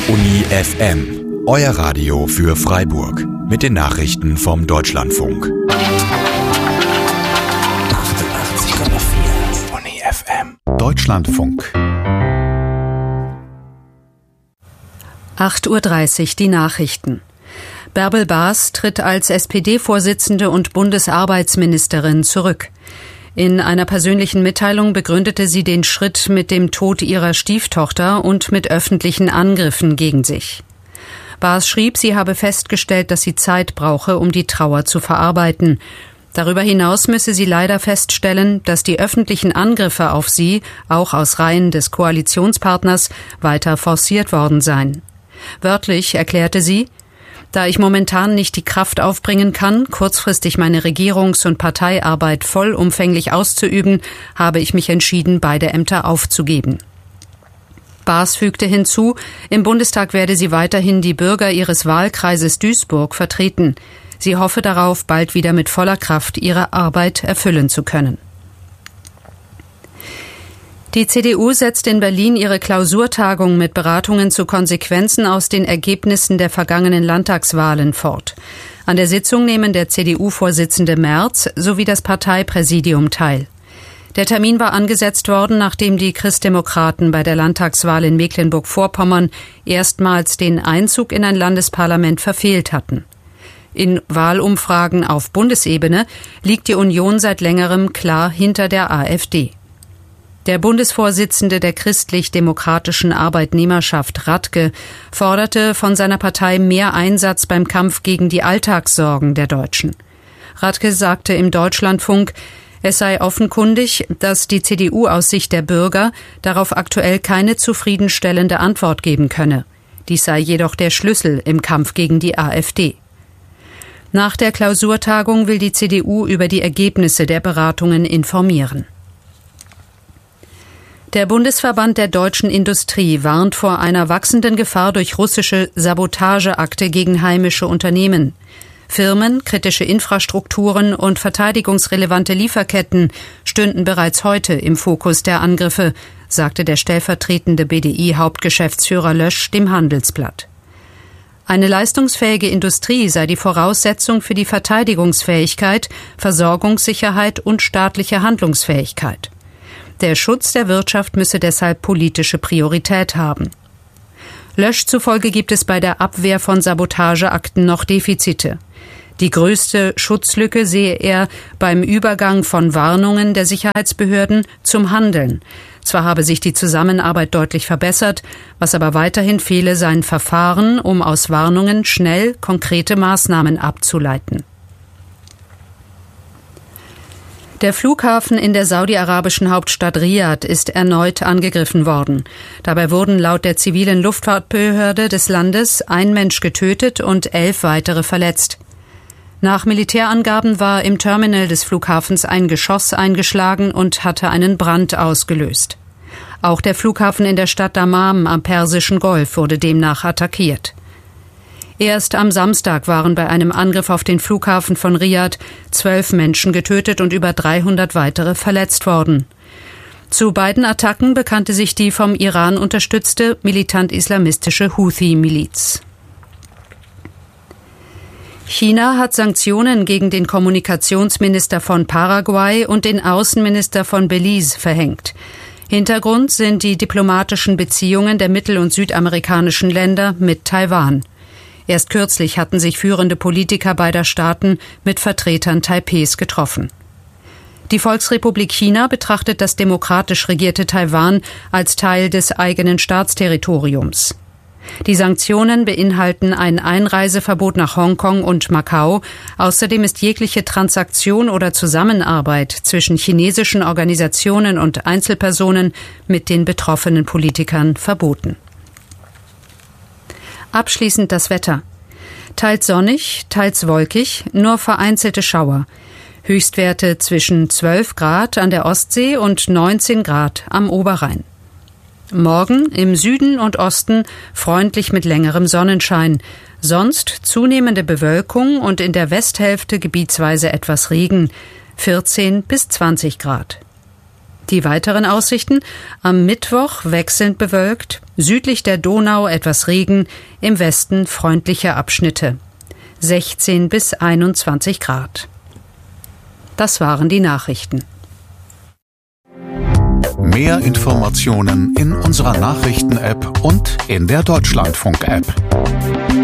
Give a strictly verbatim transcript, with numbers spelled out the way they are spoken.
Uni F M, euer Radio für Freiburg. Mit den Nachrichten vom Deutschlandfunk. achtundachtzig Komma vier Uni F M. Deutschlandfunk. acht Uhr dreißig, die Nachrichten. Bärbel Baas tritt als S P D-Vorsitzende und Bundesarbeitsministerin zurück. In einer persönlichen Mitteilung begründete sie den Schritt mit dem Tod ihrer Stieftochter und mit öffentlichen Angriffen gegen sich. Baas schrieb, sie habe festgestellt, dass sie Zeit brauche, um die Trauer zu verarbeiten. Darüber hinaus müsse sie leider feststellen, dass die öffentlichen Angriffe auf sie, auch aus Reihen des Koalitionspartners, weiter forciert worden seien. Wörtlich erklärte sie: Da ich momentan nicht die Kraft aufbringen kann, kurzfristig meine Regierungs- und Parteiarbeit vollumfänglich auszuüben, habe ich mich entschieden, beide Ämter aufzugeben. Baas fügte hinzu, im Bundestag werde sie weiterhin die Bürger ihres Wahlkreises Duisburg vertreten. Sie hoffe darauf, bald wieder mit voller Kraft ihre Arbeit erfüllen zu können. Die C D U setzt in Berlin ihre Klausurtagung mit Beratungen zu Konsequenzen aus den Ergebnissen der vergangenen Landtagswahlen fort. An der Sitzung nehmen der C D U-Vorsitzende Merz sowie das Parteipräsidium teil. Der Termin war angesetzt worden, nachdem die Christdemokraten bei der Landtagswahl in Mecklenburg-Vorpommern erstmals den Einzug in ein Landesparlament verfehlt hatten. In Wahlumfragen auf Bundesebene liegt die Union seit längerem klar hinter der AfD. Der Bundesvorsitzende der christlich-demokratischen Arbeitnehmerschaft Radke forderte von seiner Partei mehr Einsatz beim Kampf gegen die Alltagssorgen der Deutschen. Radke sagte im Deutschlandfunk, es sei offenkundig, dass die C D U aus Sicht der Bürger darauf aktuell keine zufriedenstellende Antwort geben könne. Dies sei jedoch der Schlüssel im Kampf gegen die AfD. Nach der Klausurtagung will die C D U über die Ergebnisse der Beratungen informieren. Der Bundesverband der deutschen Industrie warnt vor einer wachsenden Gefahr durch russische Sabotageakte gegen heimische Unternehmen. Firmen, kritische Infrastrukturen und verteidigungsrelevante Lieferketten stünden bereits heute im Fokus der Angriffe, sagte der stellvertretende B D I-Hauptgeschäftsführer Lösch dem Handelsblatt. Eine leistungsfähige Industrie sei die Voraussetzung für die Verteidigungsfähigkeit, Versorgungssicherheit und staatliche Handlungsfähigkeit. Der Schutz der Wirtschaft müsse deshalb politische Priorität haben. Lösch zufolge gibt es bei der Abwehr von Sabotageakten noch Defizite. Die größte Schutzlücke sehe er beim Übergang von Warnungen der Sicherheitsbehörden zum Handeln. Zwar habe sich die Zusammenarbeit deutlich verbessert, was aber weiterhin fehle, seien Verfahren, um aus Warnungen schnell konkrete Maßnahmen abzuleiten. Der Flughafen in der saudi-arabischen Hauptstadt Riad ist erneut angegriffen worden. Dabei wurden laut der zivilen Luftfahrtbehörde des Landes ein Mensch getötet und elf weitere verletzt. Nach Militärangaben war im Terminal des Flughafens ein Geschoss eingeschlagen und hatte einen Brand ausgelöst. Auch der Flughafen in der Stadt Dammam am Persischen Golf wurde demnach attackiert. Erst am Samstag waren bei einem Angriff auf den Flughafen von Riad zwölf Menschen getötet und über dreihundert weitere verletzt worden. Zu beiden Attacken bekannte sich die vom Iran unterstützte militant-islamistische Houthi-Miliz. China hat Sanktionen gegen den Kommunikationsminister von Paraguay und den Außenminister von Belize verhängt. Hintergrund sind die diplomatischen Beziehungen der mittel- und südamerikanischen Länder mit Taiwan. Erst kürzlich hatten sich führende Politiker beider Staaten mit Vertretern Taipehs getroffen. Die Volksrepublik China betrachtet das demokratisch regierte Taiwan als Teil des eigenen Staatsterritoriums. Die Sanktionen beinhalten ein Einreiseverbot nach Hongkong und Macau. Außerdem ist jegliche Transaktion oder Zusammenarbeit zwischen chinesischen Organisationen und Einzelpersonen mit den betroffenen Politikern verboten. Abschließend das Wetter. Teils sonnig, teils wolkig, nur vereinzelte Schauer. Höchstwerte zwischen zwölf Grad an der Ostsee und neunzehn Grad am Oberrhein. Morgen im Süden und Osten freundlich mit längerem Sonnenschein. Sonst zunehmende Bewölkung und in der Westhälfte gebietsweise etwas Regen. vierzehn bis zwanzig Grad. Die weiteren Aussichten: am Mittwoch wechselnd bewölkt, Südlich der Donau etwas Regen, im Westen freundliche Abschnitte. sechzehn bis einundzwanzig Grad. Das waren die Nachrichten. Mehr Informationen in unserer Nachrichten-App und in der Deutschlandfunk-App.